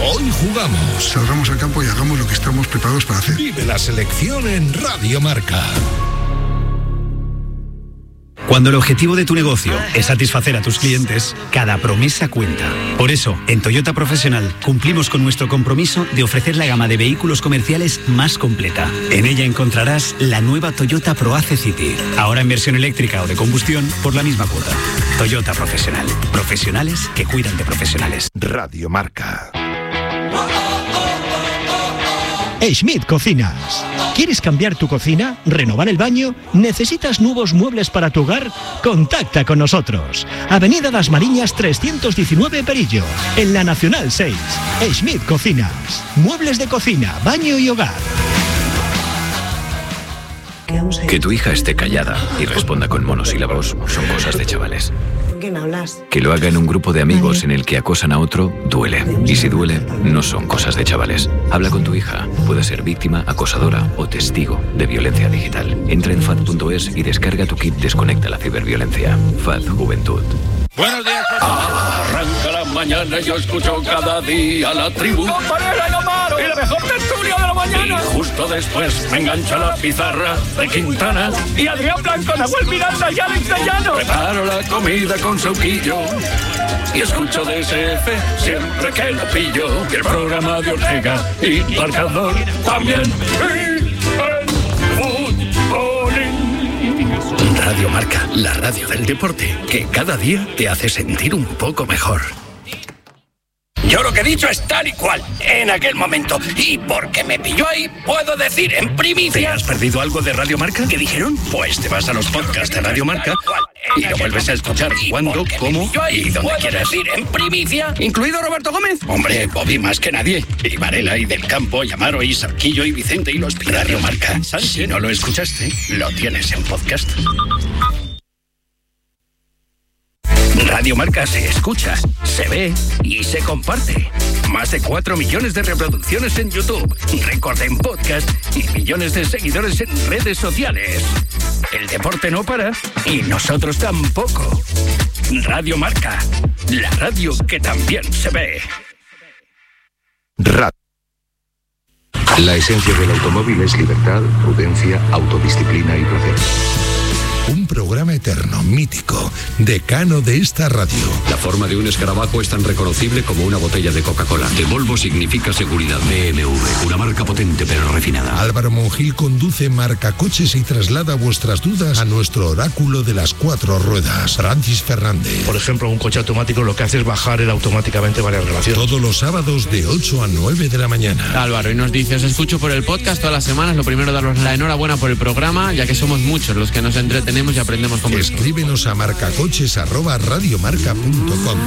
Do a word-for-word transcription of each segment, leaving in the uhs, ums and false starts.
Hoy jugamos. Salgamos al campo y hagamos lo que estamos preparados para hacer. Vive la selección en Radio Marca. Cuando el objetivo de tu negocio es satisfacer a tus clientes, cada promesa cuenta. Por eso, en Toyota Profesional cumplimos con nuestro compromiso de ofrecer la gama de vehículos comerciales más completa. En ella encontrarás la nueva Toyota ProAce City, ahora en versión eléctrica o de combustión por la misma cuota. Toyota Profesional. Profesionales que cuidan de profesionales. Radio Marca. Schmidt Cocinas. ¿Quieres cambiar tu cocina? ¿Renovar el baño? ¿Necesitas nuevos muebles para tu hogar? Contacta con nosotros. Avenida Las Mariñas trescientos diecinueve Perillo, en la Nacional seis. Schmidt Cocinas. Muebles de cocina, baño y hogar. Que tu hija esté callada y responda con monosílabos son cosas de chavales. ¿Con quién hablas? Que lo haga en un grupo de amigos en el que acosan a otro, duele. Y si duele, no son cosas de chavales. Habla con tu hija. Puede ser víctima, acosadora o testigo de violencia digital. Entra en fad punto es y descarga tu kit Desconecta la ciberviolencia. F A D Juventud. Buenos días. Arranca la mañana y yo escucho cada día la tribu. ¡Compañera, yo paro! ¡Y la mejor tertulia de la mañana! Y justo después me engancha la pizarra de Quintana. Y Adrián Blanco, Nahuel Miranda y Alex Llano. Preparo la comida con sauquillo y escucho D S F siempre que lo pillo. Y el programa de Ortega y Marcador también. Radio Marca, la radio del deporte, que cada día te hace sentir un poco mejor. Yo lo que he dicho es tal y cual, en aquel momento. Y porque me pilló ahí, puedo decir en primicia... ¿Te has perdido algo de Radio Marca? ¿Qué dijeron? Pues te vas a los podcasts de Radio Marca y lo vuelves a escuchar cuando, cómo y donde quieras. Ir en primicia, incluido Roberto Gómez. Hombre, Bobby más que nadie. Y Varela y Del Campo, y Amaro y Sarquillo y Vicente y los Pilares. Radio Marca. Si no lo escuchaste, lo tienes en podcast. Radio Marca se escucha, se ve y se comparte. Más de cuatro millones de reproducciones en YouTube, récord en podcast y millones de seguidores en redes sociales. El deporte no para y nosotros tampoco. Radio Marca, la radio que también se ve. Radio. La esencia del automóvil es libertad, prudencia, autodisciplina y placer. Un programa eterno, mítico, decano de esta radio. La forma de un escarabajo es tan reconocible como una botella de Coca-Cola. De Volvo significa seguridad. B M W, una marca potente pero refinada. Álvaro Monjil conduce Marcacoches y traslada vuestras dudas a nuestro oráculo de las cuatro ruedas, Francis Fernández. Por ejemplo, un coche automático lo que hace es bajar él automáticamente varias relaciones. Todos los sábados de ocho a nueve de la mañana. Álvaro, y nos dice, os escucho por el podcast todas las semanas. Lo primero, daros la enhorabuena por el programa, ya que somos muchos los que nos entretenemos y aprendemos con vosotros. Escríbenos a marcacoches arroba radiomarca punto com.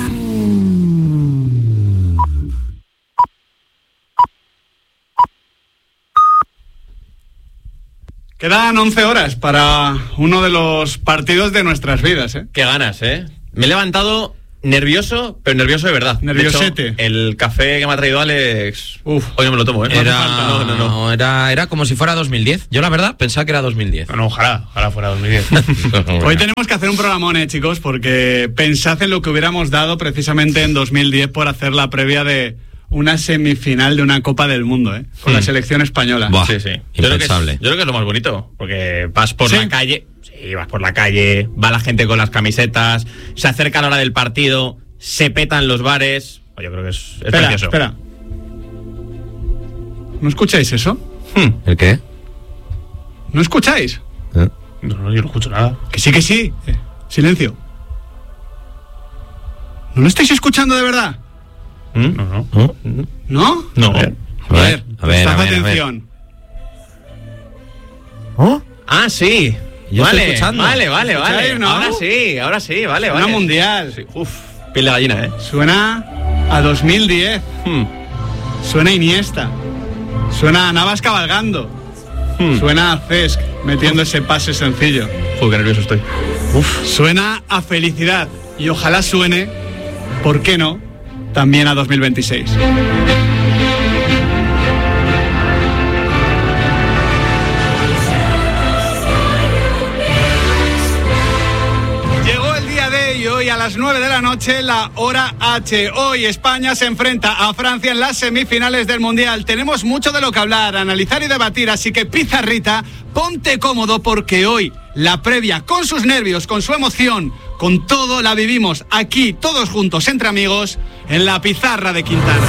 Quedan once horas para uno de los partidos de nuestras vidas, ¿eh? Qué ganas, ¿eh? Me he levantado nervioso, pero nervioso de verdad. Nerviosete. De hecho, el café que me ha traído Alex, uf, hoy no me lo tomo, ¿eh? Era, no, no, no. Era, era como si fuera dos mil diez. Yo la verdad pensaba que era dos mil diez. No, no, ojalá, ojalá fuera dos mil diez. Hoy tenemos que hacer un programón, ¿eh, chicos? Porque pensad en lo que hubiéramos dado precisamente en dos mil diez por hacer la previa de una semifinal de una Copa del Mundo, ¿eh? Con hmm. la selección española. Buah, sí, sí. Yo creo, que es, yo creo que es lo más bonito, porque vas por ¿Sí? la calle, sí, vas por la calle, va la gente con las camisetas, se acerca la hora del partido, se petan los bares. Yo creo que es, es espera, precioso. Espera. ¿No escucháis eso? Hmm. ¿El qué? ¿No escucháis? ¿Eh? No, no, yo no escucho nada. Que sí, que sí. Eh, silencio. ¿No lo estáis escuchando de verdad? ¿Mm? No, no. ¿No? ¿No? No. A ver, a ver, a ver, prestad a ver, atención. A ver. ¿Oh? Ah, sí. Yo vale, estoy escuchando. Vale, vale, vale. ¿no? Ahora sí, ahora sí, vale, Suena vale. mundial. Sí. Uf, piel de gallina, ¿eh? Suena a dos mil diez. Hmm. Suena a Iniesta. Suena a Navas cabalgando. Hmm. Suena a Cesc metiendo ese pase sencillo. Uy, qué nervioso estoy. Uf. Suena a felicidad. Y ojalá suene, ¿por qué no?, también a dos mil veintiséis. Llegó el día de y hoy a las las nueve de la noche, la hora H. Hoy España se enfrenta a Francia en las semifinales del Mundial. Tenemos mucho de lo que hablar, analizar y debatir, así que Pizarrita, ponte cómodo porque hoy la previa, con sus nervios, con su emoción, con todo, la vivimos aquí, todos juntos, entre amigos, en la pizarra de Quintana.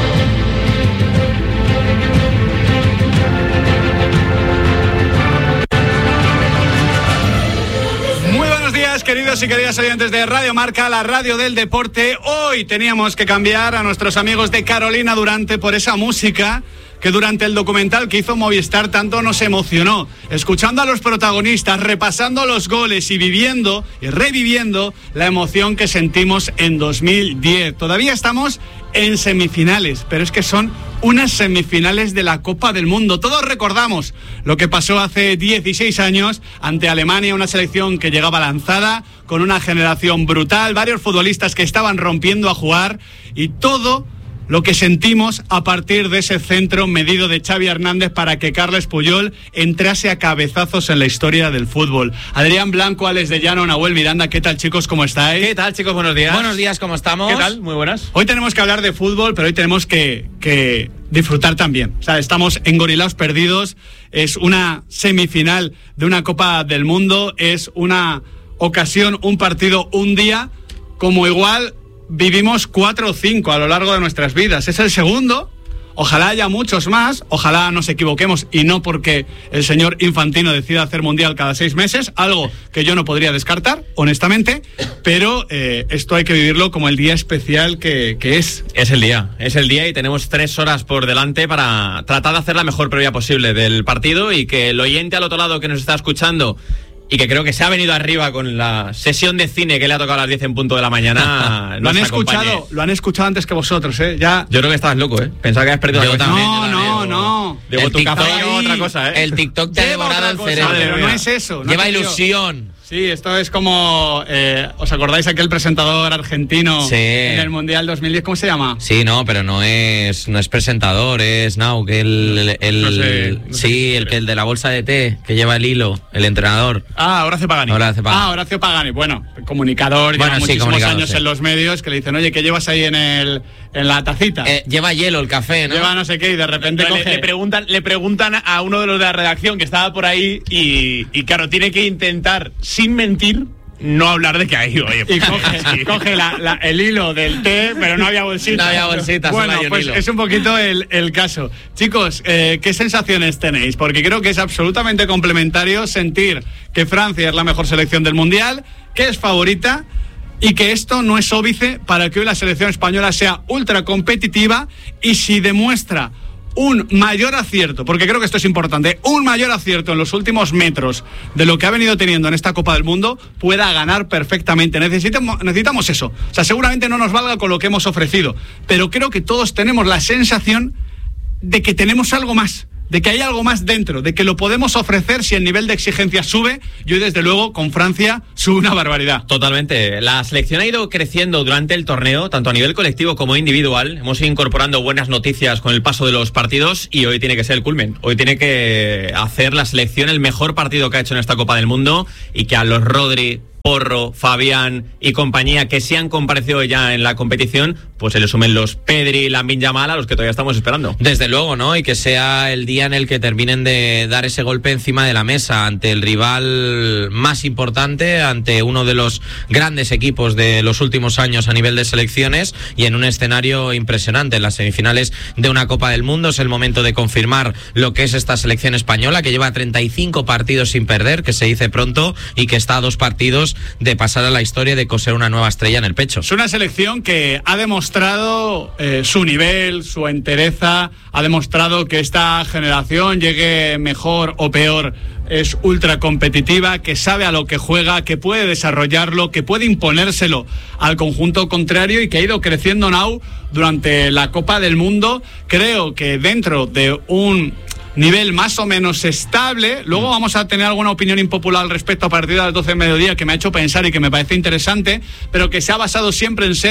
Queridos y queridas oyentes de Radio Marca, la radio del deporte, hoy teníamos que cambiar a nuestros amigos de Carolina Durante por esa música que durante el documental que hizo Movistar tanto nos emocionó, escuchando a los protagonistas, repasando los goles y viviendo y reviviendo la emoción que sentimos en dos mil diez. Todavía estamos en semifinales, pero es que son unas semifinales de la Copa del Mundo. Todos recordamos lo que pasó hace dieciséis años ante Alemania, una selección que llegaba lanzada, con una generación brutal, varios futbolistas que estaban rompiendo a jugar y todo lo que sentimos a partir de ese centro medido de Xavi Hernández para que Carles Puyol entrase a cabezazos en la historia del fútbol. Adrián Blanco, Alex de Llano, Nahuel Miranda, ¿qué tal, chicos? ¿Cómo estáis? ¿Qué tal, chicos? Buenos días. Buenos días, ¿cómo estamos? ¿Qué tal? Muy buenas. Hoy tenemos que hablar de fútbol, pero hoy tenemos que, que disfrutar también. O sea, estamos engorilados perdidos, es una semifinal de una Copa del Mundo, es una ocasión, un partido, un día, como igual vivimos cuatro o cinco a lo largo de nuestras vidas. Es el segundo, ojalá haya muchos más, ojalá nos equivoquemos y no porque el señor Infantino decida hacer mundial cada seis meses, algo que yo no podría descartar, honestamente, pero eh, esto hay que vivirlo como el día especial que, que es. Es el día, es el día y tenemos tres horas por delante para tratar de hacer la mejor previa posible del partido y que el oyente al otro lado que nos está escuchando y que creo que se ha venido arriba con la sesión de cine que le ha tocado a las diez en punto de la mañana. Lo han escuchado, lo han escuchado antes que vosotros, ¿eh? Ya. Yo creo que estabas loco, ¿eh? Pensaba que habías perdido yo la también, No, yo no, también. no. Digo, El tu TikTok, café lleva otra cosa, ¿eh? El TikTok te ha Lleva devorado otra el cosa, cerebro. pero no es eso. No Lleva te digo. ilusión. Sí, esto es como, eh, ¿os acordáis aquel presentador argentino Sí. en el Mundial dos mil diez? ¿Cómo se llama? Sí, no, pero no es no es presentador, es Nau, que el, el No sé, no sé. sí, el que el de la bolsa de té, que lleva el hilo, el entrenador. Ah, Horacio Pagani. Horacio Pagani. Ah, Horacio Pagani. Bueno, comunicador, Bueno, lleva sí, muchísimos comunicador, años sí. en los medios que le dicen, oye, ¿qué llevas ahí en el en la tacita? Eh, lleva hielo el café, ¿no? Lleva no sé qué y de repente Le, coge... le preguntan, le preguntan a uno de los de la redacción que estaba por ahí y, y claro, tiene que intentar, sin mentir, no hablar de que hay, oye. Y coge, sí. coge la, la, el hilo del té, pero no había bolsita. No había bolsita, solo Bueno, hay un pues hilo. es un poquito el, el caso. Chicos, eh, ¿qué sensaciones tenéis? Porque creo que es absolutamente complementario sentir que Francia es la mejor selección del Mundial, que es favorita y que esto no es óbice para que hoy la selección española sea ultra competitiva y si demuestra un mayor acierto, porque creo que esto es importante, un mayor acierto en los últimos metros de lo que ha venido teniendo en esta Copa del Mundo, pueda ganar perfectamente. Necesitamos, necesitamos eso. O sea, seguramente no nos valga con lo que hemos ofrecido, pero creo que todos tenemos la sensación de que tenemos algo más, de que hay algo más dentro, de que lo podemos ofrecer si el nivel de exigencia sube. Yo, desde luego, con Francia sube una barbaridad. Totalmente. La selección ha ido creciendo durante el torneo, tanto a nivel colectivo como individual. Hemos ido incorporando buenas noticias con el paso de los partidos y hoy tiene que ser el culmen. Hoy tiene que hacer la selección el mejor partido que ha hecho en esta Copa del Mundo y que a los Rodri, Porro, Fabián y compañía que sí han comparecido ya en la competición, pues se le sumen los Pedri, Lamine Yamal, a los que todavía estamos esperando. Desde luego, ¿no? Y que sea el día en el que terminen de dar ese golpe encima de la mesa ante el rival más importante, ante uno de los grandes equipos de los últimos años a nivel de selecciones y en un escenario impresionante. En las semifinales de una Copa del Mundo es el momento de confirmar lo que es esta selección española, que lleva treinta y cinco partidos sin perder, que se dice pronto, y que está a dos partidos de pasar a la historia y de coser una nueva estrella en el pecho. Es una selección que ha demostrado eh, su nivel, su entereza, ha demostrado que esta generación, llegue mejor o peor, es ultra competitiva, que sabe a lo que juega, que puede desarrollarlo, que puede imponérselo al conjunto contrario y que ha ido creciendo Nau durante la Copa del Mundo. Creo que dentro de un nivel más o menos estable. Luego vamos a tener alguna opinión impopular al respecto a partir de las doce de mediodía que me ha hecho pensar y que me parece interesante, pero que se ha basado siempre en ser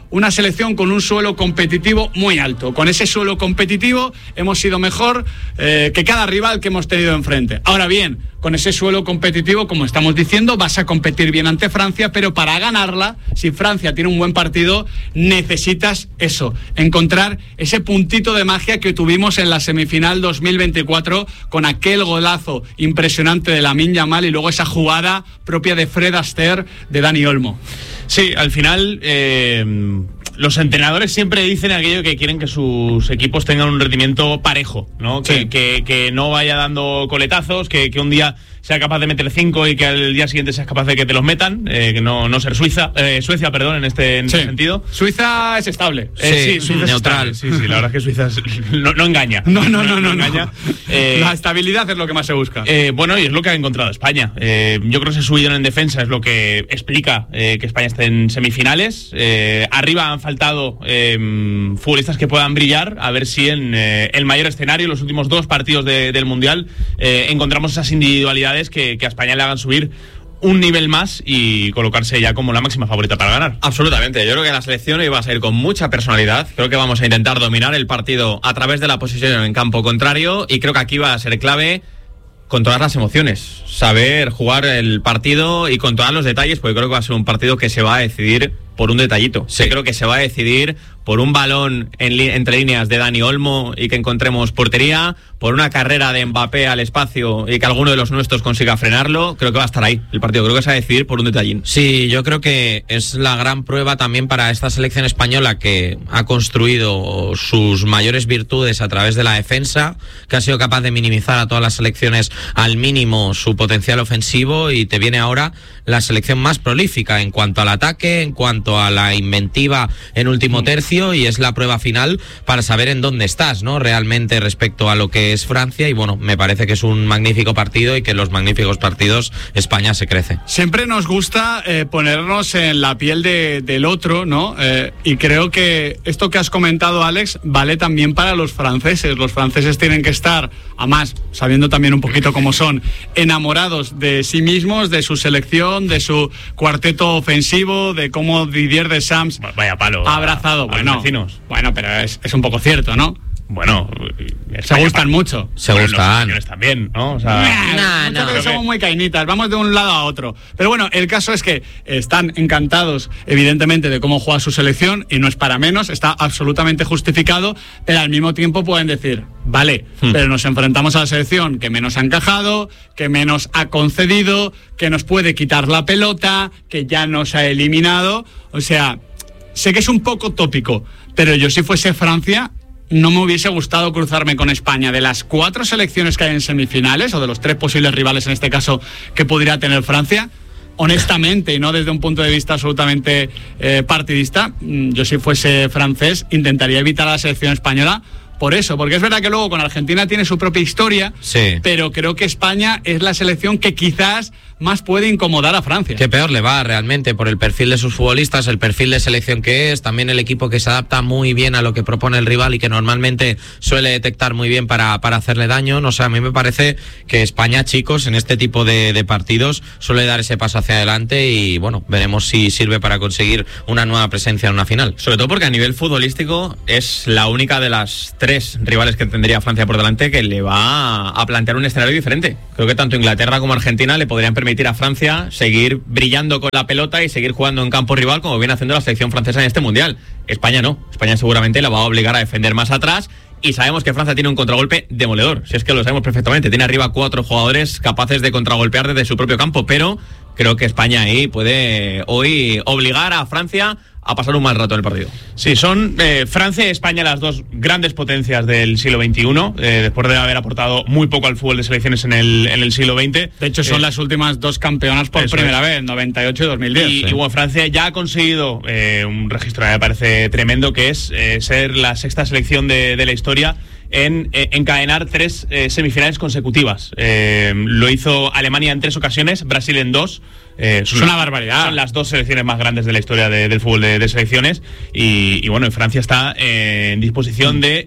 una selección con un suelo competitivo muy alto. Con ese suelo competitivo hemos sido mejor eh, que cada rival que hemos tenido enfrente. Ahora bien, con ese suelo competitivo, como estamos diciendo, vas a competir bien ante Francia, pero para ganarla, si Francia tiene un buen partido, necesitas eso, encontrar ese puntito de magia que tuvimos en la semifinal dos mil veinticuatro con aquel golazo impresionante de Lamine Yamal y luego esa jugada propia de Fred Astaire de Dani Olmo. Sí, al final eh, los entrenadores siempre dicen aquello que quieren que sus equipos tengan un rendimiento parejo, ¿no? Sí. Que, que, que no vaya dando coletazos, que, que un día sea capaz de meter cinco y que al día siguiente seas capaz de que te los metan, eh, que no, no ser Suiza, eh, Suecia, perdón, en este, en sí. este sentido. Suiza es estable. Eh, sí, sí, Suiza neutral. Es estable. Sí, sí, la verdad es que Suiza es, no, no engaña. No, no, no, no, no engaña. No. Eh, la estabilidad es lo que más se busca. Eh, bueno, y es lo que ha encontrado España. Eh, yo creo que ese subidón en defensa es lo que explica eh, que España esté en semifinales. Eh, arriba han faltado eh, futbolistas que puedan brillar, a ver si en eh, el mayor escenario, los últimos dos partidos de, del Mundial, eh, encontramos esas individualidades que, que a España le hagan subir un nivel más y colocarse ya como la máxima favorita para ganar. Absolutamente, yo creo que la selección iba a salir con mucha personalidad, creo que vamos a intentar dominar el partido a través de la posición en campo contrario y creo que aquí va a ser clave controlar las emociones, saber jugar el partido y controlar los detalles, porque creo que va a ser un partido que se va a decidir por un detallito. Sí. Creo que se va a decidir por un balón en li- entre líneas de Dani Olmo y que encontremos portería, por una carrera de Mbappé al espacio y que alguno de los nuestros consiga frenarlo. Creo que va a estar ahí el partido, creo que se va a decidir por un detallín. Sí, yo creo que es la gran prueba también para esta selección española, que ha construido sus mayores virtudes a través de la defensa, que ha sido capaz de minimizar a todas las selecciones al mínimo su potencial ofensivo, y te viene ahora la selección más prolífica en cuanto al ataque, en cuanto a la inventiva en último tercio, y es la prueba final para saber en dónde estás, ¿no? Realmente respecto a lo que es Francia, y bueno, me parece que es un magnífico partido y que en los magníficos partidos España se crece. Siempre nos gusta eh, ponernos en la piel de, del otro, ¿no? Eh, y creo que esto que has comentado, Alex, vale también para los franceses. Los franceses tienen que estar, además, sabiendo también un poquito cómo son, enamorados de sí mismos, de su selección, de su cuarteto ofensivo, de cómo Didier Deschamps vaya palo ha abrazado. A, a bueno, vecinos. bueno, pero es, es un poco cierto, ¿no? Bueno, se gustan mucho. Se bueno, gustan. Los también, ¿no? O sea, nah, nah, no. Somos muy cainitas, vamos de un lado a otro. Pero bueno, el caso es que están encantados, evidentemente, de cómo juega su selección, y no es para menos, está absolutamente justificado, pero al mismo tiempo pueden decir, vale, hmm. pero nos enfrentamos a la selección que menos ha encajado, que menos ha concedido, que nos puede quitar la pelota, que ya nos ha eliminado. O sea, sé que es un poco tópico, pero yo, si fuese Francia, no me hubiese gustado cruzarme con España. De las cuatro selecciones que hay en semifinales, o de los tres posibles rivales en este caso que podría tener Francia, honestamente, y no desde un punto de vista absolutamente eh, partidista, yo, si fuese francés, intentaría evitar a la selección española por eso, porque es verdad que luego con Argentina tiene su propia historia, sí, pero creo que España es la selección que quizás más puede incomodar a Francia. Que peor le va realmente, por el perfil de sus futbolistas, el perfil de selección que es, también el equipo que se adapta muy bien a lo que propone el rival y que normalmente suele detectar muy bien para, para hacerle daño. No sé, a mí me parece que España, chicos, en este tipo de, de partidos suele dar ese paso hacia adelante, y bueno, veremos si sirve para conseguir una nueva presencia en una final. Sobre todo porque a nivel futbolístico es la única de las tres rivales que tendría Francia por delante que le va a plantear un escenario diferente. Creo que tanto Inglaterra como Argentina le podrían permitir a Francia seguir brillando con la pelota y seguir jugando en campo rival como viene haciendo la selección francesa en este Mundial. España no. España seguramente la va a obligar a defender más atrás, y sabemos que Francia tiene un contragolpe demoledor. Si es que lo sabemos perfectamente. Tiene arriba cuatro jugadores capaces de contragolpear desde su propio campo, pero creo que España ahí puede hoy obligar a Francia a pasar un mal rato en el partido. Sí, son eh, Francia y España las dos grandes potencias del siglo veintiuno, eh, después de haber aportado muy poco al fútbol de selecciones en el, en el siglo veinte. De hecho, son eh, las últimas dos campeonas por primera es. vez, noventa y ocho y dos mil diez. Y, sí. y bueno, Francia ya ha conseguido eh, un registro que me parece tremendo, que es eh, ser la sexta selección de, de la historia en eh, encadenar tres eh, semifinales consecutivas. Eh, lo hizo Alemania en tres ocasiones, Brasil en dos. Eh, es una barbaridad. Son las dos selecciones más grandes de la historia de, del fútbol de, de selecciones, y, y bueno, Francia está eh, en disposición de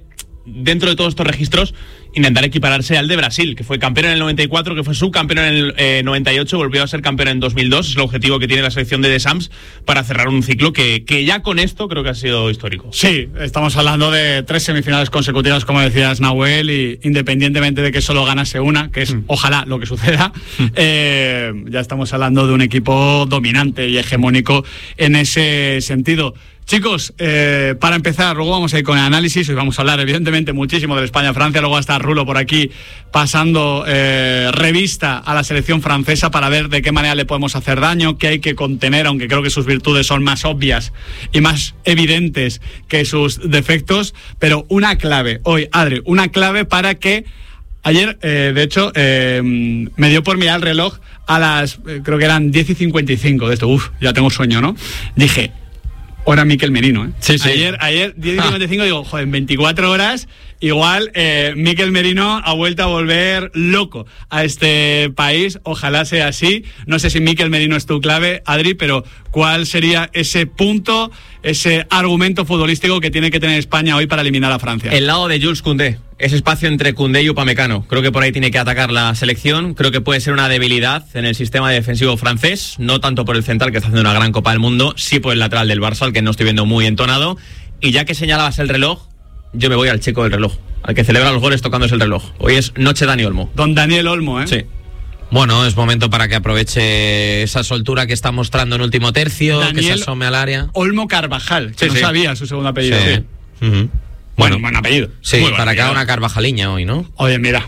dentro de todos estos registros, intentar equipararse al de Brasil, que fue campeón en el noventa y cuatro, que fue subcampeón en el eh, noventa y ocho, volvió a ser campeón en dos mil dos. Es el objetivo que tiene la selección de Deschamps para cerrar un ciclo que, que ya con esto creo que ha sido histórico. Sí, estamos hablando de tres semifinales consecutivas, como decías, Nahuel, y independientemente de que solo ganase una, que es mm. ojalá lo que suceda, mm. eh, ya estamos hablando de un equipo dominante y hegemónico en ese sentido. Chicos, eh, para empezar, luego vamos a ir con el análisis. Hoy vamos a hablar, evidentemente, muchísimo de España-Francia. Luego va a estar Rulo por aquí pasando eh, revista a la selección francesa para ver de qué manera le podemos hacer daño, qué hay que contener, aunque creo que sus virtudes son más obvias y más evidentes que sus defectos. Pero una clave, hoy, Adri, una clave para que... Ayer, eh, de hecho, eh, me dio por mirar el reloj a las, eh, creo que eran diez y cincuenta y cinco de esto. Uf, ya tengo sueño, ¿no? Dije... Hora Mikel Merino, ¿eh? Sí, sí. Ayer, ayer diez y cincuenta y cinco, ah. digo, joder, en veinticuatro horas, igual eh, Mikel Merino ha vuelto a volver loco a este país. Ojalá sea así. No sé si Mikel Merino es tu clave, Adri, pero ¿cuál sería ese punto, ese argumento futbolístico que tiene que tener España hoy para eliminar a Francia? El lado de Jules Koundé. Ese espacio entre Koundé y Upamecano. Creo que por ahí tiene que atacar la selección. Creo que puede ser una debilidad en el sistema defensivo francés. No tanto por el central, que está haciendo una gran Copa del Mundo. Sí por el lateral del Barça, al que no estoy viendo muy entonado. Y ya que señalabas el reloj, yo me voy al checo del reloj. Al que celebra los goles tocándose el reloj. Hoy es noche Dani Olmo. Don Daniel Olmo, ¿eh? Sí. Bueno, es momento para que aproveche esa soltura que está mostrando en último tercio, Daniel que se asome al área. Olmo Carvajal, que sí, no sí. sabía su segundo apellido. Sí. Sí. Uh-huh. Bueno, buen apellido. Sí, Muy para que haga apellido. una Carvajaliña hoy, ¿no? Oye, mira.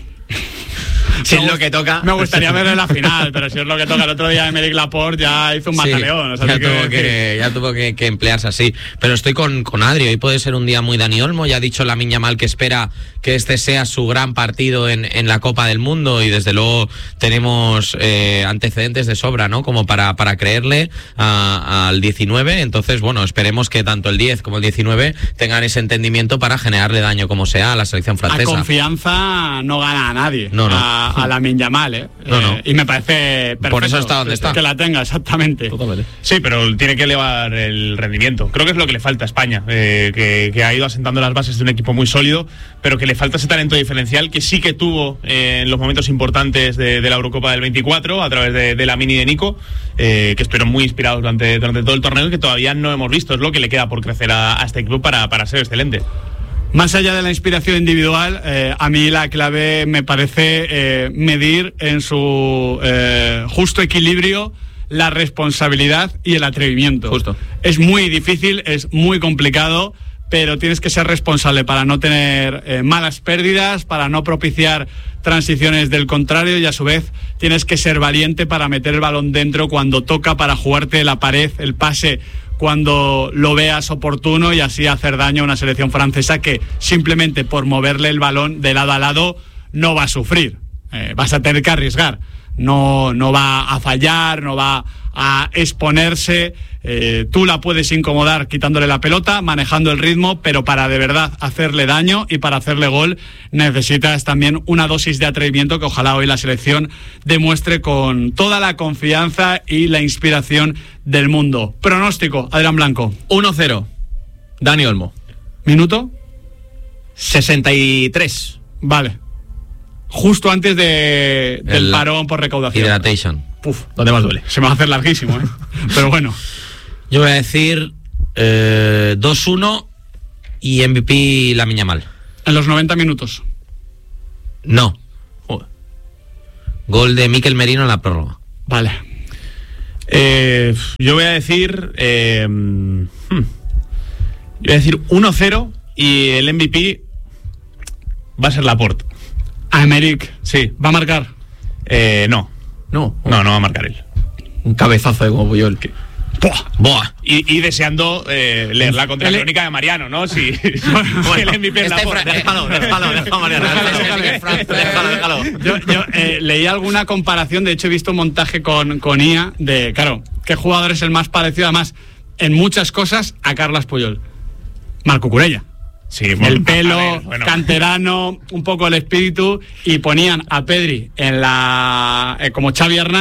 Si es lo que toca. Me gustaría verlo en la final, pero si es lo que toca. El otro día Emerick Laporte ya hizo un sí, mataleón. O sea, ya, que, tuvo que, ya tuvo que, que emplearse así. Pero estoy con, con Adri. Hoy puede ser un día muy Dani Olmo. Ya ha dicho Lamine Yamal que espera que este sea su gran partido en, en la Copa del Mundo. Y desde luego tenemos eh, antecedentes de sobra, ¿no? Como para, para creerle a, al diecinueve. Entonces, bueno, esperemos que tanto el diez como el diecinueve tengan ese entendimiento para generarle daño como sea a la selección francesa. A confianza no gana a nadie. No, no. A, a Lamine Yamal, ¿eh? No, no. Eh, y me parece perfecto. Por eso está donde está. Que la tenga, exactamente. Totalmente. Sí, pero tiene que elevar el rendimiento. Creo que es lo que le falta a España, eh, que, que ha ido asentando las bases de un equipo muy sólido, pero que le falta ese talento diferencial que sí que tuvo eh, en los momentos importantes de, de la Eurocopa del veinticuatro a través de, de Lamine y de Nico, eh, que espero muy inspirados durante, durante todo el torneo y que todavía no hemos visto. Es lo que le queda por crecer a, a este equipo para, para ser excelente. Más allá de la inspiración individual, eh, a mí la clave me parece eh, medir en su eh, justo equilibrio la responsabilidad y el atrevimiento. Justo. Es muy difícil, es muy complicado, pero tienes que ser responsable para no tener eh, malas pérdidas, para no propiciar transiciones del contrario, y a su vez tienes que ser valiente para meter el balón dentro cuando toca, para jugarte la pared, el pase cuando lo veas oportuno, y así hacer daño a una selección francesa que simplemente por moverle el balón de lado a lado no va a sufrir. Eh, vas a tener que arriesgar. No, no va a fallar, no va a exponerse. Eh, tú la puedes incomodar quitándole la pelota, manejando el ritmo, pero para de verdad hacerle daño y para hacerle gol necesitas también una dosis de atrevimiento que ojalá hoy la selección demuestre con toda la confianza y la inspiración del mundo. Pronóstico, Adrián Blanco. uno cero. Dani Olmo. ¿Minuto? sesenta y tres. Vale. Justo antes de, del El parón por recaudación. Hydratation. Puf, ¿dónde más duele? Se me va a hacer larguísimo, ¿eh? Pero bueno. Yo voy a decir eh, dos uno y M V P Lamine Yamal. En los noventa minutos. No. Joder. Gol de Mikel Merino en la prórroga. Vale. Eh, yo voy a decir... Eh, hmm, yo voy a decir uno cero y el M V P va a ser Laporte. A Emerick. Sí. ¿Va a marcar? Eh, no. No. No, no va a marcar él. Un cabezazo de como Puyol. Que... ¡Buah! ¡Buah! Y, y deseando eh, leer la contracrónica de Mariano, ¿no? Si, bueno, si el M V P es este Laporte. Déjalo, déjalo, déjalo, Mariano. Déjalo, déjalo. Yo, yo eh, leí alguna comparación, de hecho he visto un montaje con, con I A de, claro, ¿qué jugador es el más parecido, además, en muchas cosas, a Carles Puyol? Marco Curella. Sí, el bueno, pelo, ver, bueno. canterano, un poco el espíritu, y ponían a Pedri en la eh, como Xavi Hernández,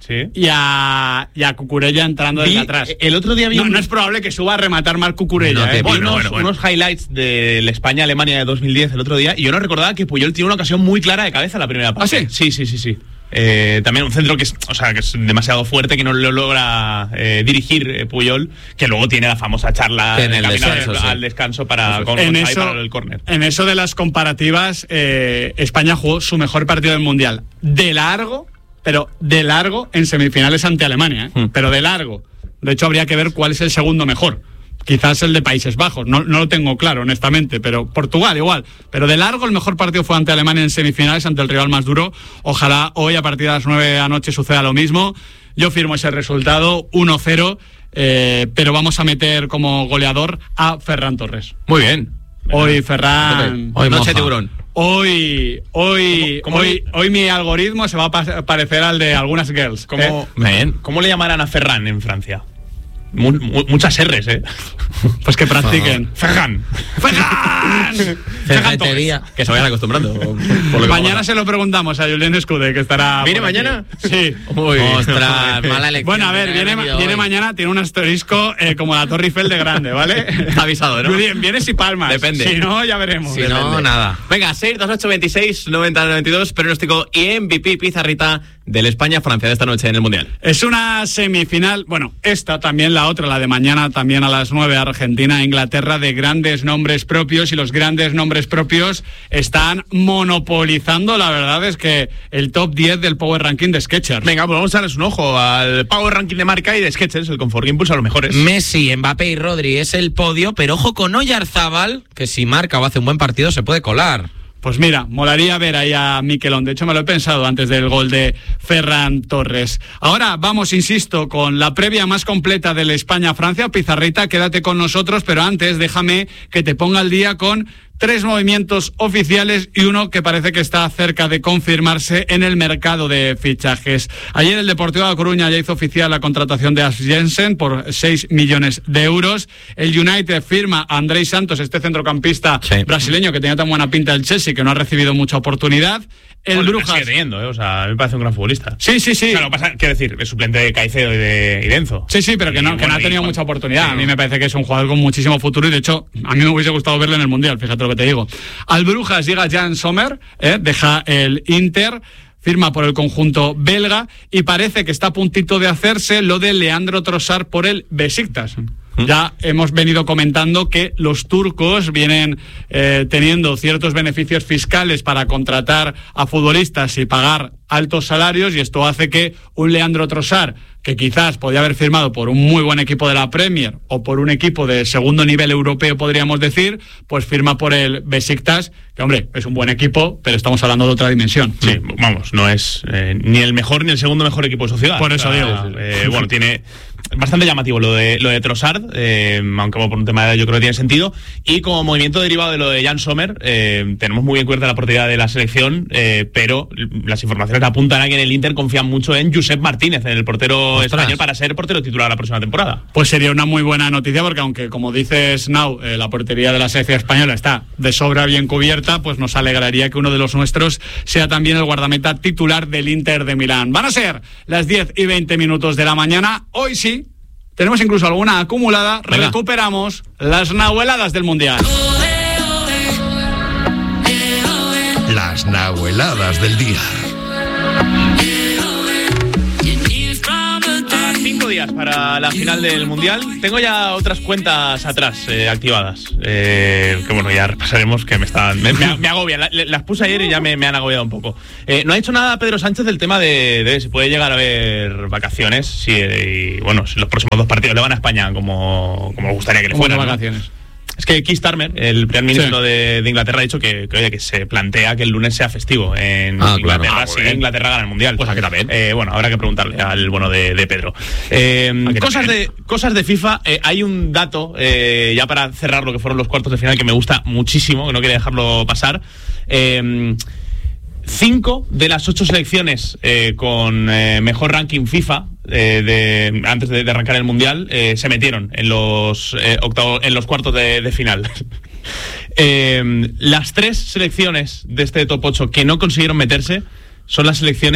sí. y, a, y a Cucurella entrando desde atrás. El otro día vi no, un... no es probable que suba a rematar mal Cucurella. No, ¿eh? bueno, unos, bueno, bueno. unos highlights de España-Alemania de dos mil diez el otro día, y yo no recordaba que Puyol tiene una ocasión muy clara de cabeza en la primera parte. ¿Ah, sí? Sí, sí, sí, sí. Eh, también un centro que es, o sea, que es demasiado fuerte, que no lo logra eh, dirigir eh, Puyol, que luego tiene la famosa charla en el descanso, al, sí. al descanso para, con, en, con eso, para el córner. En eso de las comparativas, eh, España jugó su mejor partido del Mundial de largo, pero de largo en semifinales ante Alemania, ¿eh? hmm. pero de largo. De hecho, habría que ver cuál es el segundo mejor. Quizás el de Países Bajos, no, no lo tengo claro, honestamente, pero Portugal igual. Pero de largo el mejor partido fue ante Alemania en semifinales, ante el rival más duro. Ojalá hoy a partir de las nueve de la noche suceda lo mismo. Yo firmo ese resultado, uno cero, eh, pero vamos a meter como goleador a Ferran Torres. Muy bien. Hoy Ferran... Hoy noche moja. tiburón. Hoy, hoy, ¿Cómo, cómo hoy, le... hoy mi algoritmo se va a pa- parecer al de algunas girls. ¿Cómo, ¿eh? bien. ¿Cómo le llamarán a Ferran en Francia? Mu- mu- muchas R's, ¿eh? Pues que practiquen. Ferran. ¡Ferran! Ferretería. Que se vayan acostumbrando. Por lo Mañana se lo preguntamos a Julián Escude, que estará... ¿Viene por aquí. mañana? Sí. Uy. Ostras, mala elección. Bueno, a ver, viene, viene mañana, tiene un asterisco eh, como la Torre Eiffel de grande, ¿vale? Está avisado, ¿no? Julián, vienes y palmas. Depende. Si no, ya veremos. Si Depende. no, nada. Venga, seis dos ocho veintiséis noventa noventa y dos, pronóstico y M V P Pizarrita del España-Francia de esta noche en el Mundial. Es una semifinal, bueno, esta también, la otra, la de mañana también a las nueve, Argentina-Inglaterra, de grandes nombres propios, y los grandes nombres propios están monopolizando, la verdad es que el top diez del Power Ranking de Skechers. Venga, pues vamos a darles un ojo al Power Ranking de marca y de Skechers, el Confort Impulse a los mejores. Messi, Mbappé y Rodri es el podio, pero ojo con Oyarzábal, que si marca o hace un buen partido se puede colar. Pues mira, molaría ver ahí a Miquelón. De hecho, me lo he pensado antes del gol de Ferran Torres. Ahora vamos, insisto, con la previa más completa del España-Francia. Pizarrita, quédate con nosotros, pero antes déjame que te ponga al día con tres movimientos oficiales y uno que parece que está cerca de confirmarse en el mercado de fichajes. Ayer el Deportivo de La Coruña ya hizo oficial la contratación de As Jensen por seis millones de euros. El United firma a Andrei Santos, este centrocampista sí. brasileño que tenía tan buena pinta del Chelsea, que no ha recibido mucha oportunidad. El bueno, Brujas sigue teniendo, ¿eh? O sea, me parece un gran futbolista. Sí, sí, sí. Claro, pasa, quiero decir, es suplente de Caicedo y de y Denzo. Sí, sí, pero que no, y, que bueno, no ha tenido y, mucha oportunidad. Sí. A mí me parece que es un jugador con muchísimo futuro y de hecho a mí me hubiese gustado verlo en el Mundial, fíjate lo que te digo. Al Brujas llega Jan Sommer, ¿eh? deja el Inter, firma por el conjunto belga y parece que está a puntito de hacerse lo de Leandro Trossard por el Besiktas. Ya hemos venido comentando que los turcos vienen eh, teniendo ciertos beneficios fiscales para contratar a futbolistas y pagar altos salarios, y esto hace que un Leandro Trossard, que quizás podía haber firmado por un muy buen equipo de la Premier o por un equipo de segundo nivel europeo, podríamos decir, pues firma por el Besiktas, que hombre, es un buen equipo, pero estamos hablando de otra dimensión. Sí, vamos, no es eh, ni el mejor ni el segundo mejor equipo de sociedad. Por eso o sea, digo. Eh, bueno, tiene... Bastante llamativo lo de lo de Trossard, eh, aunque por un tema de edad yo creo que tiene sentido. Y como movimiento derivado de lo de Jan Sommer, eh, tenemos muy bien cubierta la oportunidad de la selección, eh, pero las informaciones apuntan a que en el Inter confían mucho en Josep Martínez, en el portero Ostras. español, para ser portero titular la próxima temporada. Pues sería una muy buena noticia, porque aunque, como dices, Nau, eh, la portería de la selección española está de sobra bien cubierta, pues nos alegraría que uno de los nuestros sea también el guardameta titular del Inter de Milán. Van a ser las diez y veinte minutos de la mañana. Hoy sí tenemos incluso alguna acumulada. Venga. Recuperamos las nahueladas del Mundial. Las nahueladas del día. Cinco días para la final del Mundial. Tengo ya otras cuentas atrás eh, activadas. Eh, que bueno, ya repasaremos, que me están. Me, me, me agobian. La, las puse ayer y ya me, me han agobiado un poco. Eh, no ha dicho nada Pedro Sánchez del tema de, de si puede llegar a haber vacaciones. Si, y bueno, si los próximos dos partidos le van a España como, como le gustaría que le fueran. Vacaciones. ¿no? Es que Keir Starmer, el primer ministro sí. de, de Inglaterra, ha dicho que, que, oye, que se plantea que el lunes sea festivo en ah, Inglaterra, claro. si ah, Inglaterra gana el Mundial. Pues aquí también. Eh, bueno, habrá que preguntarle al bueno de, de Pedro. Eh, cosas, de, cosas de FIFA. Eh, hay un dato, eh, ya para cerrar lo que fueron los cuartos de final, que me gusta muchísimo, que no quería dejarlo pasar. Eh, Cinco de las ocho selecciones eh, con eh, mejor ranking FIFA eh, de, antes de, de arrancar el Mundial eh, se metieron en los eh, octavo, en los cuartos de, de final. eh, las tres selecciones de este top ocho que no consiguieron meterse son las selecciones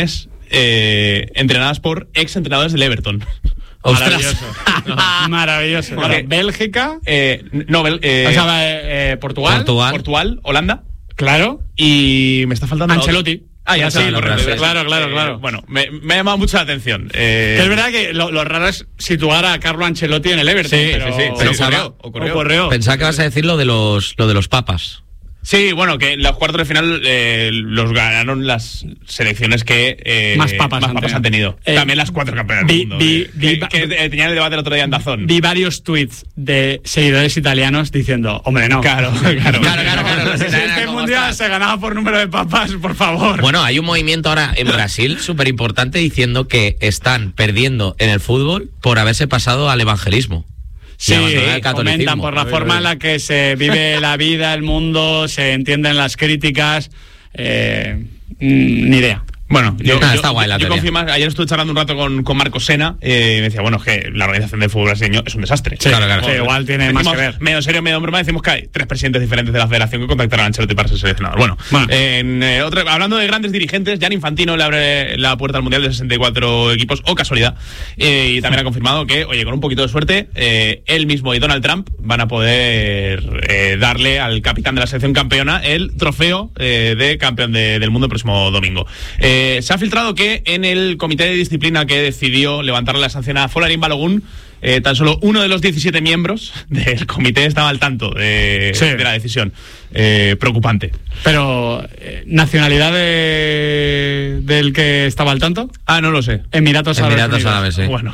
eh, entrenadas por ex entrenadores del Everton. Maravilloso. Maravilloso. Vale. Bueno, Bélgica. Eh, no, Bel- eh, O sea, eh, eh, Portugal. Portugal. Portugal, Holanda. Claro. Y me está faltando la Ancelotti. otra. Ah, ya sí, Claro, correcto. claro, claro, Eh, claro. Bueno, me, me ha llamado mucho la atención. Eh, Que es verdad que lo, lo raro es situar a Carlo Ancelotti en el Everton. Sí, pero... sí, sí. pero Pensaba- ocurrió, ocurrió. ocurrió. Pensaba que vas a decir lo de los, lo de los papas. Sí, bueno, que en los cuartos de final eh, los ganaron las selecciones que eh, Más papas han papas han tenido. Eh, También las cuatro campeonas vi- del mundo. vi- eh, vi- que, que, eh, tenían el debate el otro día en Dazón. Vi varios tweets de seguidores italianos diciendo, hombre, no. Claro, claro. Claro, claro, claro. los Si italianos, este ¿cómo mundial están? se ganaba por número de papas, por favor. Bueno, hay un movimiento ahora en Brasil súper importante diciendo que están perdiendo en el fútbol por haberse pasado al evangelismo. Sí, Y abandonar el catolicismo. comentan por la forma en la que se vive la vida, el mundo, se entienden las críticas. Eh, mm, ni idea. Bueno, yo, Ah, yo- está guay la yo teoría. confío más. Ayer estuve charlando un rato con, con Marco Sena eh, y me decía, bueno, es que la organización del fútbol brasileño es un desastre. Sí, claro, claro. Bueno, Sí, igual tiene decimos, más que ver. Medio serio, medio en broma, decimos que hay tres presidentes diferentes de la federación que contactaron a Ancelotti para ser seleccionador. Bueno, Bueno. en, eh, otra- hablando de grandes dirigentes, Gianni Infantino le abre la puerta al Mundial de sesenta y cuatro equipos, o casualidad, eh, y también ha confirmado que, oye, con un poquito de suerte, eh, él mismo y Donald Trump van a poder eh, darle al capitán de la selección campeona el trofeo eh, de campeón de- del mundo el próximo domingo. Eh, se ha filtrado que en el comité de disciplina que decidió levantarle la sanción a Folarin Balogun, eh, tan solo uno de los diecisiete miembros del comité estaba al tanto de, Sí. de la decisión. Eh, preocupante. Pero, eh, ¿nacionalidad de- del que estaba al tanto? Ah, no lo sé. Emiratos Árabes Emiratos Unidos. Árabes, sí. Bueno.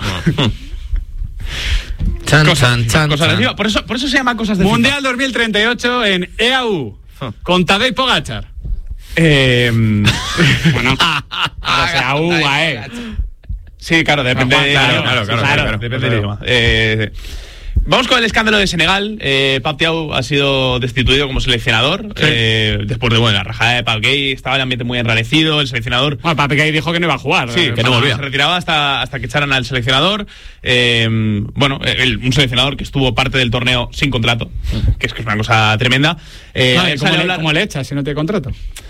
Chan, Cosas, chan, chan, cosas chan. encima. Por eso, por eso se llama cosas de Mundial dos mil treinta y ocho en E A U. Con Tadej Pogacar. Eh, Bueno, o sea, U A E. sí, claro, depende. Juan, claro, claro, claro, claro, claro, claro, depende claro. del idioma. Eh, Vamos con el escándalo de Senegal. Eh, Pap Thiaw ha sido destituido como seleccionador. Sí. Eh, después de bueno, la rajada de Pap Gay, estaba el ambiente muy enrarecido. El seleccionador. Bueno, Papi Gay dijo que no iba a jugar. Sí, eh, que no para- volvía. Se retiraba hasta, hasta que echaran al seleccionador. Eh, bueno, el- un seleccionador que estuvo parte del torneo sin contrato, que es que es una cosa tremenda. Eh, Vale, ayer ¿cómo, sale a le, hablar- cómo le echas si no te contrato?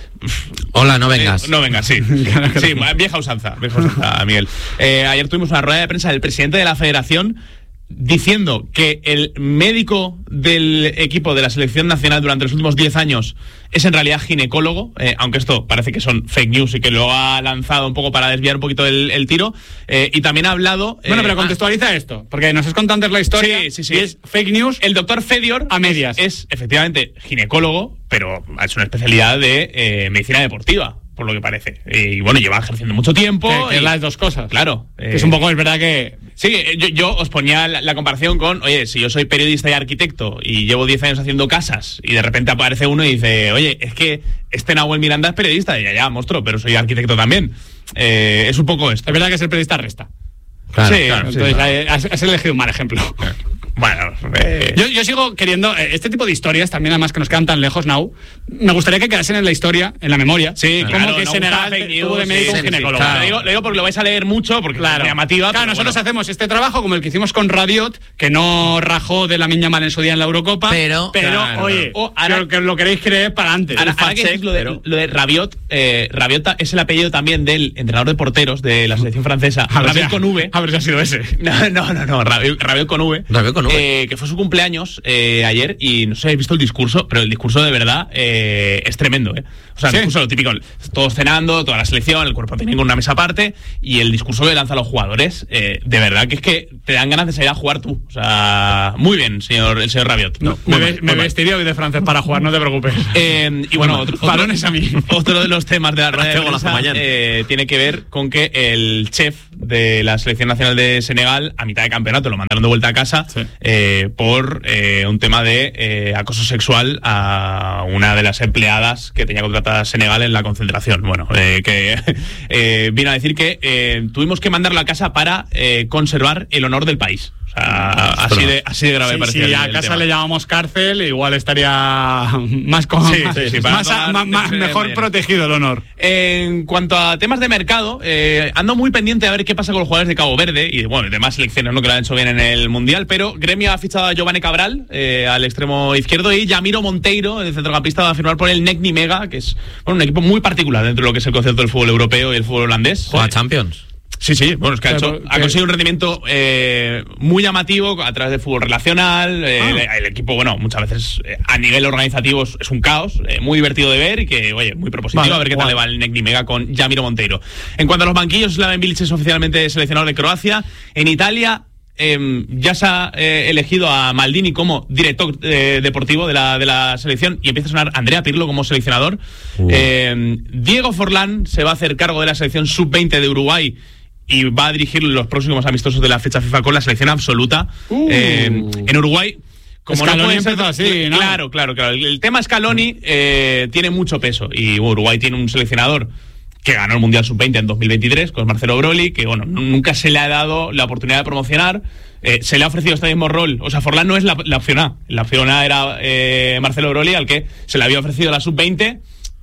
Hola, no Eh, vengas. no vengas, sí. Sí, vieja usanza, vieja usanza, Miguel. Eh, ayer tuvimos una rueda de prensa del presidente de la federación diciendo que el médico del equipo de la selección nacional durante los últimos diez años es en realidad ginecólogo, eh, aunque esto parece que son fake news y que lo ha lanzado un poco para desviar un poquito el, el tiro, eh, y también ha hablado... Bueno, eh, pero contextualiza esto, porque nos has contado antes la historia. Sí, sí, sí. Y es fake news. El doctor Fedior a medias. Es, es efectivamente ginecólogo, pero es una especialidad de eh, medicina deportiva, por lo que parece. Y bueno, lleva ejerciendo mucho tiempo. Que, que y- es las dos cosas. Claro. Que eh, es un poco, es verdad que... Sí, eh, yo, yo os ponía la, la comparación con, oye, si yo soy periodista y arquitecto y llevo diez años haciendo casas y de repente aparece uno y dice, oye, es que este Nahuel Miranda es periodista, y ya, ya, monstruo, pero soy arquitecto también. Eh, es un poco esto. Es verdad que ser periodista resta. Claro, sí, claro, sí, Entonces, claro. eh, has, has elegido un mal ejemplo. Bueno, eh, Yo, yo sigo queriendo, eh, este tipo de historias también, además que nos quedan tan lejos, Nau, me gustaría que quedasen en la historia, en la memoria. sí, como claro, que no Senegal gusta fake tuvo news, de médico sí, un sí, ginecólogo. claro. Lo digo, lo digo porque lo vais a leer mucho, porque Claro, es muy llamativa. claro, pero nosotros bueno. hacemos este trabajo como el que hicimos con Rabiot, que no rajó de la miña mal en su día en la Eurocopa, Pero- pero claro, oye, o ahora- que, que lo queréis creer para antes. Ahora, El ahora que fact-check, decís lo de, pero- lo de Rabiot, eh, Rabiot es el apellido también del entrenador de porteros de la selección francesa, A ver si Rabiot ha- con V. A ver si ha sido ese. No, no, no, no, Rabiot, Rabiot con V. Rabiot con V. Eh, que fue su cumpleaños eh, ayer y no sé si habéis visto el discurso, pero el discurso de verdad eh, es tremendo, ¿eh? O sea, el ¿Sí? discurso lo típico, todos cenando, toda la selección, el cuerpo técnico en una mesa aparte, y el discurso que lanza a los jugadores, eh, de verdad que es que te dan ganas de salir a jugar tú. O sea, muy bien, señor, el señor Rabiot. No, Muy me, mal, ve- muy me mal. vestiría hoy de francés para jugar, no te preocupes. Eh, y bueno, otro, otro- balones a mí. otro de los temas de la rueda de Tengo la prensa mañana. eh, tiene que ver con que el chef de la selección nacional de Senegal, a mitad de campeonato, lo mandaron de vuelta a casa Sí. eh, por eh, un tema de eh, acoso sexual a una de las empleadas que tenía contratada Senegal en la concentración. Bueno, eh, que eh, vino a decir que eh, tuvimos que mandarlo a casa para eh, conservar el honor del país. O sea, así de, así de grave sí, parecía. Si el, a el casa tema. le llamamos cárcel, igual estaría más, con, Sí, sí, sí, más, para más, más mejor mañana. protegido el honor. En cuanto a temas de mercado, eh, ando muy pendiente a ver qué pasa con los jugadores de Cabo Verde y bueno, demás selecciones, ¿no?, que lo han hecho bien en el Mundial, pero Gremio ha fichado a Giovanni Cabral eh, al extremo izquierdo y Yamiro Monteiro, el centrocampista, va a firmar por el Negni Mega, que es bueno, un equipo muy particular dentro de lo que es el concepto del fútbol europeo y el fútbol holandés. ¿Juega Champions? Sí, sí, bueno, es que ha, hecho, ha conseguido un rendimiento eh, muy llamativo a través de fútbol relacional. Eh, ah. el, el equipo, bueno, muchas veces eh, a nivel organizativo es, es un caos, eh, muy divertido de ver y que, oye, muy propositivo. Vale, a ver qué tal vale. le va el Negni Mega con Yamiro Monteiro. En cuanto a los banquillos, Slaven Bilic es oficialmente seleccionador de Croacia. En Italia eh, ya se ha eh, elegido a Maldini como director eh, deportivo de la, de la selección y empieza a sonar Andrea Pirlo como seleccionador. Uh. Eh, Diego Forlán se va a hacer cargo de la selección sub veinte de Uruguay y va a dirigir los próximos amistosos de la fecha FIFA con la selección absoluta. Uh. Eh, en Uruguay, como Scaloni no puede ser, empezó así, ¿no? Claro, claro, claro. El, el tema Scaloni eh, tiene mucho peso y bueno, Uruguay tiene un seleccionador que ganó el Mundial sub veinte en dos mil veintitrés, con Marcelo Broly, que bueno, nunca se le ha dado la oportunidad de promocionar. Eh, se le ha ofrecido este mismo rol. O sea, Forlán no es la, la opción A. La opción A era eh, Marcelo Broly, al que se le había ofrecido la sub veinte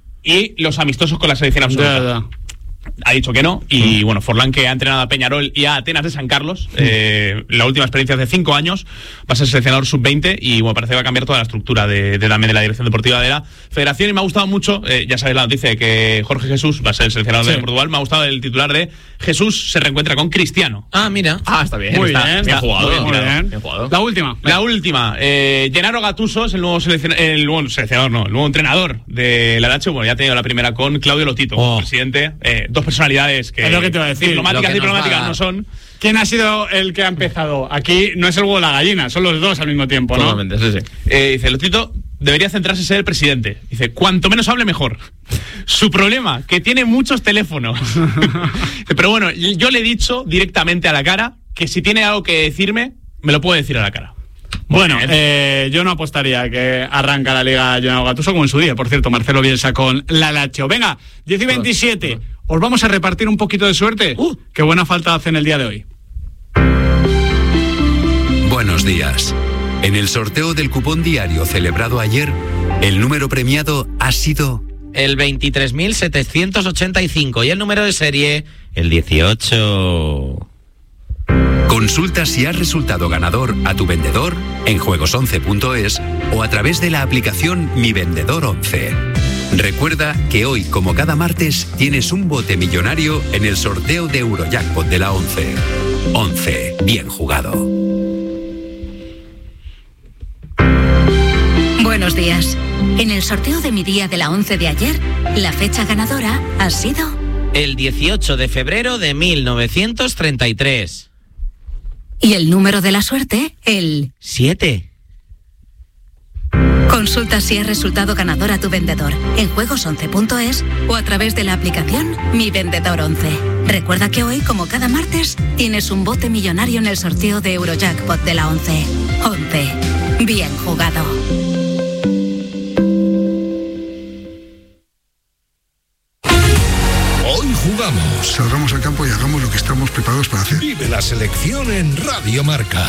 y los amistosos con la selección absoluta. Ya, ya. Ha dicho que no, y bueno, Forlán, que ha entrenado a Peñarol y a Atenas de San Carlos, eh, la última experiencia hace cinco años, va a ser seleccionador sub veinte y bueno, parece que va a cambiar toda la estructura de, de, también de la dirección deportiva de la federación. Y me ha gustado mucho, eh, ya sabéis la noticia de que Jorge Jesús va a ser el seleccionador sí. de Portugal. Me ha gustado el titular de Jesús se reencuentra con Cristiano. Ah, mira. Ah, está bien. Muy está, bien, bien, está, jugado, muy bien, bien, bien, bien. bien jugado. La última. La última. Eh, Gennaro Gattuso es el nuevo seleccionador, el nuevo seleccionador, no, el nuevo entrenador de la Lazio. Bueno, ya ha tenido la primera con Claudio Lotito, oh. presidente. Eh, dos personalidades que es lo que te iba a decir. Diplomáticas, diplomáticas no son. ¿Quién ha sido el que ha empezado? Aquí no es el huevo de la gallina, son los dos al mismo tiempo, ¿no? Totalmente, sí, sí. Eh, dice, Lotito debería centrarse en ser el presidente. Dice, cuanto menos hable, mejor. Su problema, que tiene muchos teléfonos. Pero bueno, yo le he dicho directamente a la cara que si tiene algo que decirme, me lo puede decir a la cara. Bueno, eh, yo no apostaría que arranca la Liga Gennaro Gattuso, como en su día, por cierto, Marcelo Bielsa con la Lazio. Venga, diez y veintisiete. ¿Os vamos a repartir un poquito de suerte? Uh. Qué buena falta hacen el día de hoy. Buenos días. En el sorteo del cupón diario celebrado ayer, el número premiado ha sido el veintitrés mil setecientos ochenta y cinco y el número de serie el dieciocho. Consulta si has resultado ganador a tu vendedor en juegos once punto es o a través de la aplicación Mi Vendedor once. Recuerda que hoy, como cada martes, tienes un bote millonario en el sorteo de Eurojackpot de la once. once. Bien jugado. Buenos días. En el sorteo de mi día de la once de ayer, la fecha ganadora ha sido el dieciocho de febrero de mil novecientos treinta y tres. Y el número de la suerte, el siete. Consulta si has resultado ganador a tu vendedor en juegos once punto es o a través de la aplicación Mi Vendedor once. Recuerda que hoy, como cada martes, tienes un bote millonario en el sorteo de Eurojackpot de la once. once. Bien jugado. Hoy jugamos. Salgamos al campo y hagamos lo que estamos preparados para hacer. Vive la selección en Radio Marca.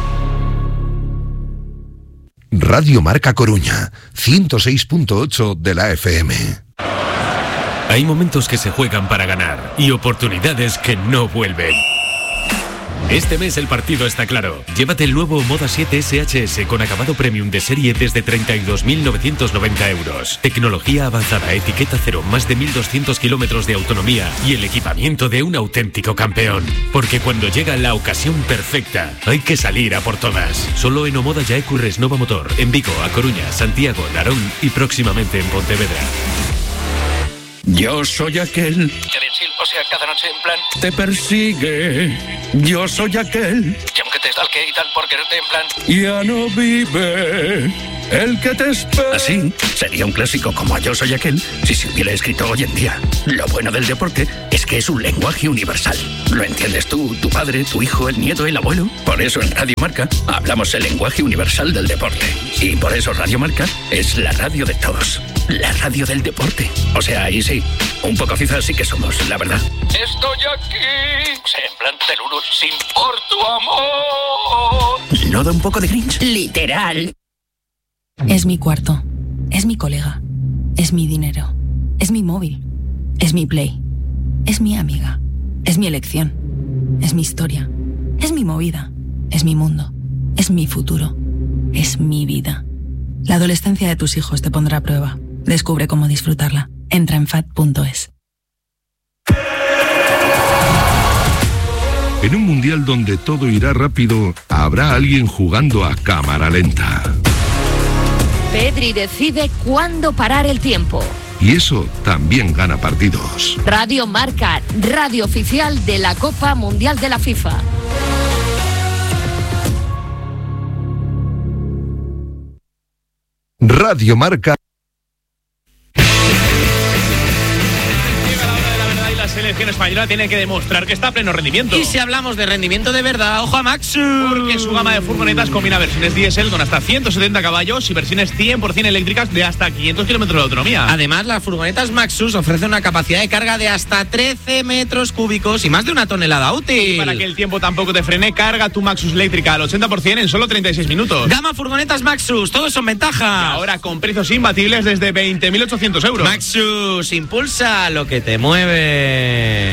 Radio Marca Coruña, ciento seis punto ocho de la F M. Hay momentos que se juegan para ganar y oportunidades que no vuelven. Este mes el partido está claro. Llévate el nuevo Moda siete S H S con acabado premium de serie desde treinta y dos mil novecientos noventa euros. Tecnología avanzada, etiqueta cero, más de mil doscientos kilómetros de autonomía y el equipamiento de un auténtico campeón. Porque cuando llega la ocasión perfecta, hay que salir a por todas. Solo en Omoda Yaecu Resnova Motor, en Vigo, A Coruña, Santiago, Narón y próximamente en Pontevedra. Yo soy aquel o sea, cada noche en plan te persigue. Yo soy aquel y aunque te stalke y tal por quererte en plan ya no vive. El que te espera. Así, sería un clásico como Yo soy aquel si se hubiera escrito hoy en día. Lo bueno del deporte es que es un lenguaje universal. Lo entiendes tú, tu padre, tu hijo, el nieto, el abuelo. Por eso en Radio Marca hablamos el lenguaje universal del deporte. Y por eso Radio Marca es la radio de todos. La radio del deporte. O sea, ahí sí, un poco cifras sí que somos, la verdad. Estoy aquí, en plan teluro, sin por tu amor. ¿No da un poco de Grinch? Literal. Es mi cuarto, es mi colega, es mi dinero, es mi móvil, es mi Play, es mi amiga, es mi elección, es mi historia, es mi movida, es mi mundo, es mi futuro, es mi vida. La adolescencia de tus hijos te pondrá a prueba. Descubre cómo disfrutarla. Entra en fat punto es. En un mundial donde todo irá rápido, habrá alguien jugando a cámara lenta. Pedri decide cuándo parar el tiempo. Y eso también gana partidos. Radio Marca, radio oficial de la Copa Mundial de la FIFA. Radio Marca. La selección española tiene que demostrar que está a pleno rendimiento. Y si hablamos de rendimiento de verdad, ojo a Maxus. Porque su gama de furgonetas combina versiones diésel con hasta ciento setenta caballos y versiones cien por ciento eléctricas de hasta quinientos kilómetros de autonomía. Además, las furgonetas Maxus ofrecen una capacidad de carga de hasta trece metros cúbicos y más de una tonelada útil. Y para que el tiempo tampoco te frene, carga tu Maxus eléctrica al ochenta por ciento en solo treinta y seis minutos. Gama furgonetas Maxus, todos son ventajas. Y ahora con precios imbatibles desde veinte mil ochocientos euros. Maxus, impulsa lo que te mueve.